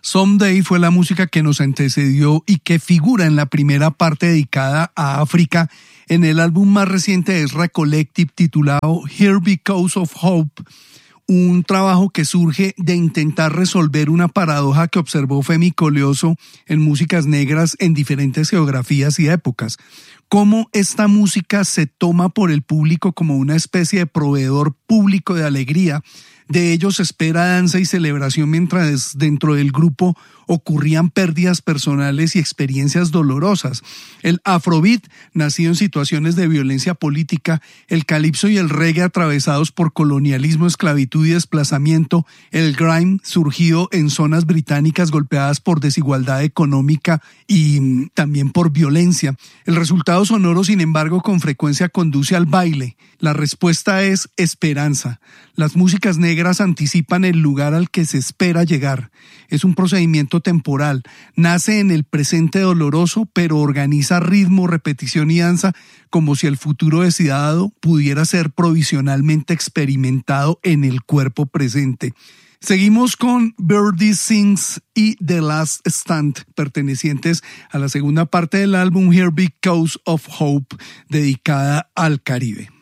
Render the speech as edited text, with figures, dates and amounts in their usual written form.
Someday fue la música que nos antecedió y que figura en la primera parte dedicada a África en el álbum más reciente de Ezra Collective titulado Here Because of Hope, un trabajo que surge de intentar resolver una paradoja que observó Femi Koleoso en músicas negras en diferentes geografías y épocas. Cómo esta música se toma por el público como una especie de proveedor público de alegría. De ellos se espera danza y celebración mientras dentro del grupo ocurrían pérdidas personales y experiencias dolorosas. El afrobeat, nacido en situaciones de violencia política, el calipso y el reggae atravesados por colonialismo, esclavitud y desplazamiento, el grime, surgido en zonas británicas golpeadas por desigualdad económica y también por violencia. El resultado sonoro, sin embargo, con frecuencia conduce al baile. La respuesta es esperanza. Las músicas negras anticipan el lugar al que se espera llegar. Es un procedimiento temporal. Nace en el presente doloroso, pero organiza ritmo, repetición y danza como si el futuro deseado pudiera ser provisionalmente experimentado en el cuerpo presente. Seguimos con Birdie Sings y The Last Stand, pertenecientes a la segunda parte del álbum Here Because of Hope, dedicada al Caribe.